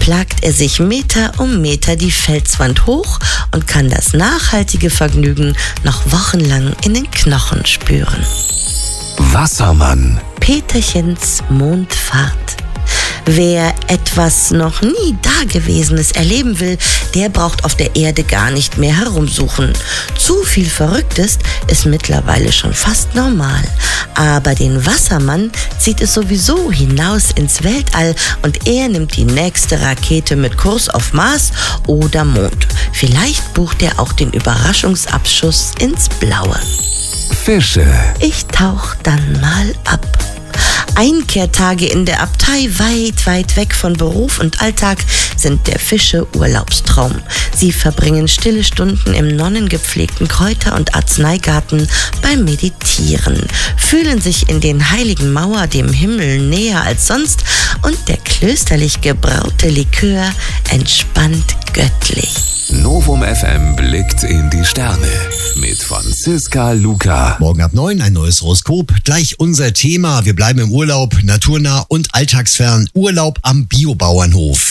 plagt er sich Meter um Meter die Felswand hoch und kann das nachhaltige Vergnügen noch wochenlang in den Knochen spüren. Wassermann. Peterchens Mondfahrt. Wer etwas noch nie Dagewesenes erleben will, der braucht auf der Erde gar nicht mehr herumsuchen. Zu viel Verrücktes ist mittlerweile schon fast normal. Aber den Wassermann zieht es sowieso hinaus ins Weltall und er nimmt die nächste Rakete mit Kurs auf Mars oder Mond. Vielleicht bucht er auch den Überraschungsabschuss ins Blaue. Fische. Ich tauch dann mal ab. Einkehrtage in der Abtei weit, weit weg von Beruf und Alltag sind der Fische Urlaubstraum. Sie verbringen stille Stunden im nonnengepflegten Kräuter- und Arzneigarten beim Meditieren, fühlen sich in den heiligen Mauer dem Himmel näher als sonst und der klösterlich gebraute Likör entspannt göttlich. Novum FM blickt in die Sterne mit Franziska Luca. Morgen ab 9 ein neues Horoskop. Gleich unser Thema. Wir bleiben im Urlaub, naturnah und alltagsfern. Urlaub am Biobauernhof.